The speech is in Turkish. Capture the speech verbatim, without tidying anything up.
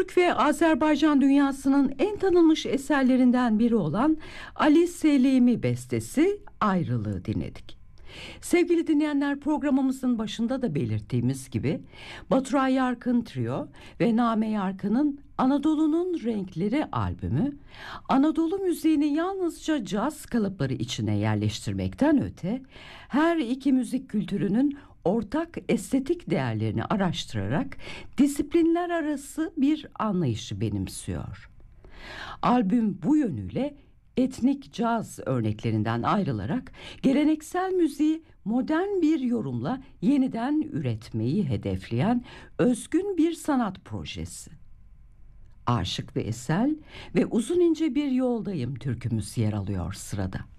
Türk ve Azerbaycan dünyasının en tanınmış eserlerinden biri olan Ali Selimi bestesi Ayrılığı dinledik. Sevgili dinleyenler, programımızın başında da belirttiğimiz gibi Baturay Yarkın Trio ve Name Yarkın'ın Anadolu'nun Renkleri albümü, Anadolu müziğini yalnızca caz kalıpları içine yerleştirmekten öte her iki müzik kültürünün ortak estetik değerlerini araştırarak disiplinler arası bir anlayışı benimsiyor. Albüm bu yönüyle etnik caz örneklerinden ayrılarak geleneksel müziği modern bir yorumla yeniden üretmeyi hedefleyen özgün bir sanat projesi. Aşık Veysel ve Uzun İnce Bir Yoldayım türkümüz yer alıyor sırada.